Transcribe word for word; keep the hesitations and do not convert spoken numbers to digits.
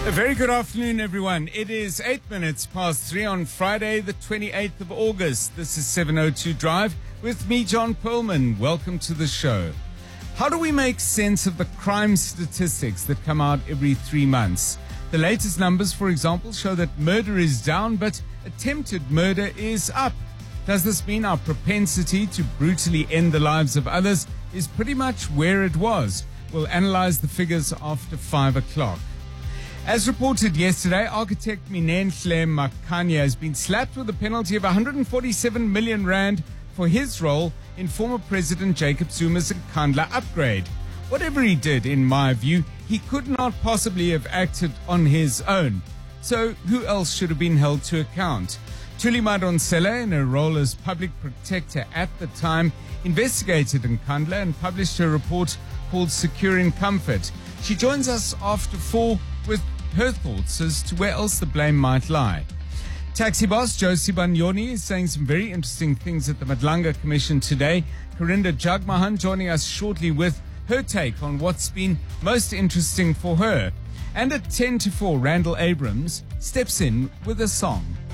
A very good afternoon, everyone. It is eight minutes past three on Friday, the twenty-eighth of August. This is seven oh two Drive with me, John Perlman. Welcome to the show. How do we make sense of the crime statistics that come out every three months? The latest numbers, for example, show that murder is down, but attempted murder is up. Does this mean our propensity to brutally end the lives of others is pretty much where it was? We'll analyze the figures after five o'clock. As reported yesterday, architect Minenhle Makhanya has been slapped with a penalty of one hundred forty-seven million rand for his role in former President Jacob Zuma's Nkandla upgrade. Whatever he did, in my view, he could not possibly have acted on his own. So who else should have been held to account? Thuli Madonsela, in her role as public protector at the time, investigated Nkandla and published a report called Secure in Comfort. She joins us after four with her thoughts as to where else the blame might lie. Taxi boss Josie Banyoni is saying some very interesting things at the Madlanga Commission today. Karinda Jagmohan joining us shortly with her take on what's been most interesting for her. And at ten to four, Randall Abrams steps in with a song.